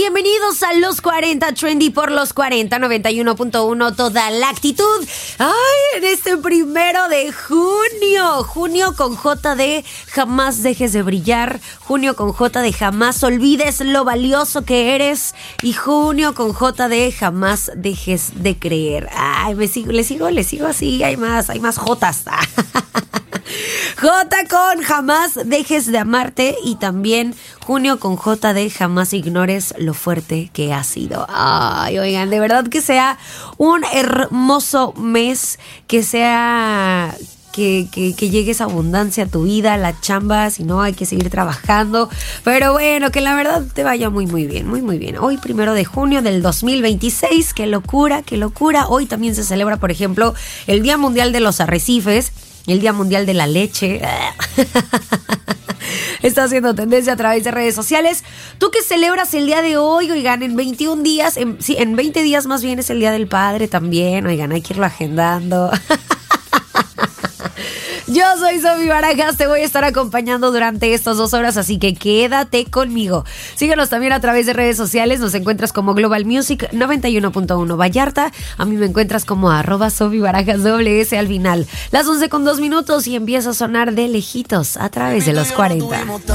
Bienvenidos a Los 40 Trendy por Los 40, 91.1, toda la actitud. Ay, en este 1 de junio. Junio con J de jamás dejes de brillar. Junio con J de jamás olvides lo valioso que eres. Y junio con J de jamás dejes de creer. Ay, le sigo así. Hay más Jotas. J con jamás dejes de amarte. Y también junio con J de jamás ignores lo fuerte que has sido. Ay, oigan, de verdad que sea un hermoso mes, que sea... Que llegue esa abundancia a tu vida, a la chamba, si no hay que seguir trabajando, pero bueno, que la verdad te vaya muy bien, muy bien. Hoy 1 de junio del 2026, qué locura. Hoy también se celebra, por ejemplo, el Día Mundial de los Arrecifes, el Día Mundial de la Leche. Está haciendo tendencia a través de redes sociales. ¿Tú qué celebras el día de hoy? Oigan, en 21 días, en 20 días más bien es el Día del Padre también. Oigan, hay que irlo agendando. Yo soy Sofi Barajas, te voy a estar acompañando durante estas 2 horas, así que quédate conmigo. Síguenos también a través de redes sociales, nos encuentras como Global Music 91.1 Vallarta. A mí me encuentras como @Sofi Barajas @S al final. Las 11:02 y empieza a sonar de lejitos a través de Los 40.